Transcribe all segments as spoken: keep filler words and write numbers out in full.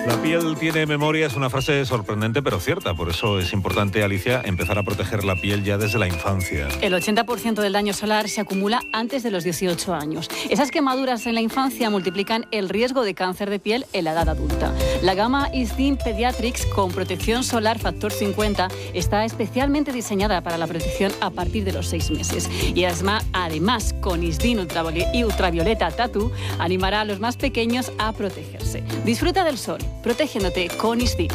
La piel tiene memoria es una frase sorprendente pero cierta. Por eso es importante, Alicia, empezar a proteger la piel ya desde la infancia. El ochenta por ciento del daño solar se acumula antes de los dieciocho años. Esas quemaduras en la infancia multiplican el riesgo de cáncer de piel en la edad adulta. La gama Isdin Pediatrics con protección solar factor cincuenta está especialmente diseñada para la protección a partir de los seis meses. Y Asma, además, con Isdin Ultravioleta y Ultravioleta Tattoo, animará a los más pequeños a protegerse. Disfruta del sol, protegiéndote con Isdin.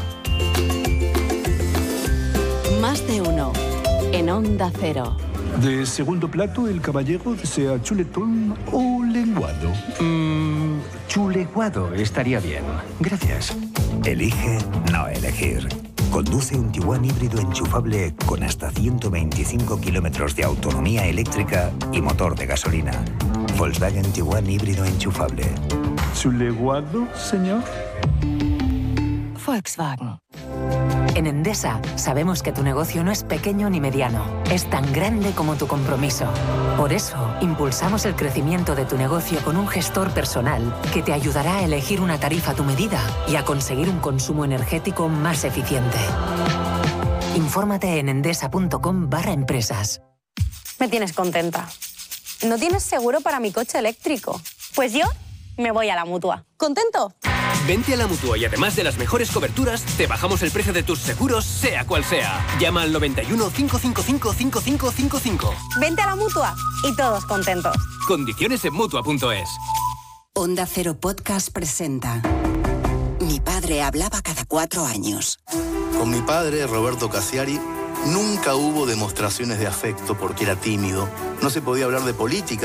Más de uno en Onda Cero. De segundo plato, el caballero desea chuletón o lenguado. Mmm, chuleguado estaría bien. Gracias. Elige no elegir. Conduce un Tiguan híbrido enchufable con hasta ciento veinticinco kilómetros de autonomía eléctrica y motor de gasolina. Volkswagen Tiguan híbrido enchufable. ¿Chuleguado, señor? Volkswagen. En Endesa sabemos que tu negocio no es pequeño ni mediano, es tan grande como tu compromiso. Por eso, impulsamos el crecimiento de tu negocio con un gestor personal que te ayudará a elegir una tarifa a tu medida y a conseguir un consumo energético más eficiente. Infórmate en endesa.com barra empresas. Me tienes contenta. ¿No tienes seguro para mi coche eléctrico? Pues yo me voy a la Mutua. ¿Contento? Vente a la Mutua y además de las mejores coberturas, te bajamos el precio de tus seguros, sea cual sea. Llama al noventa y uno, cinco cinco cinco, cinco cinco cinco cinco. Vente a la Mutua y todos contentos. Condiciones en Mutua punto es. Onda Cero Podcast presenta Mi padre hablaba cada cuatro años. Con mi padre, Roberto Cassiari, nunca hubo demostraciones de afecto porque era tímido. No se podía hablar de política.